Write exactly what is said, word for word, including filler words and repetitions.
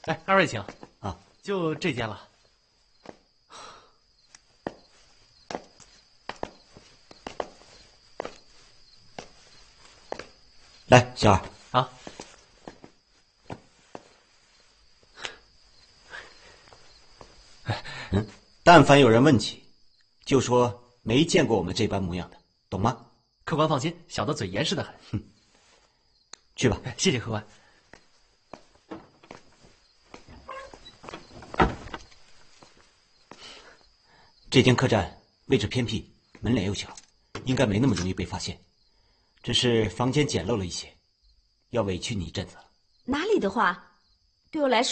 哎，二位请啊， 就这间了。 来，小二。 啊。 嗯，但凡有人问起，就说没见过我们这般模样的，懂吗？ 客官放心，小的嘴严实的很。 哼，去吧。 谢谢客官。 这间客栈位置偏僻，门脸又小，应该没那么容易被发现。只是房间简陋了一些，要委屈你一阵子了。 哪里的话，对我来说。